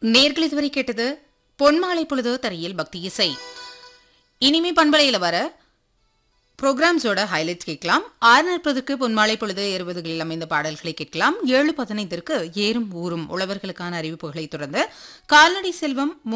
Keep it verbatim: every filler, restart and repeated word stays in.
நேர்கள் இதுவரை கேட்டது பொன்மாலை பொழுது தரையில் பக்தி இசை. இனிமே பண்பலையில வர ப்ரோக்ராம்ஸோட ஹைலைட் கேட்கலாம். ஆறு நாற்பதுக்கு பொன்மாலை பொழுது இருபதுகளில் அமைந்த பாடல்களை கேட்கலாம். ஏழு பதினைந்திற்கு ஏறும் ஊரும் உழவர்களுக்கான அறிவிப்புகளை தொடர்ந்து கால்நடை செல்வம்